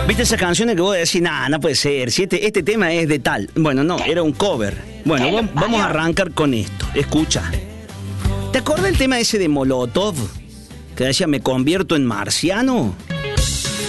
¿Viste esas canciones que vos decís, nah, no puede ser, si este tema es de tal? Bueno, no, era un cover. Bueno, vamos a arrancar con esto. Escucha. ¿Te acuerdas el tema ese de Molotov? Que decía, me convierto en marciano.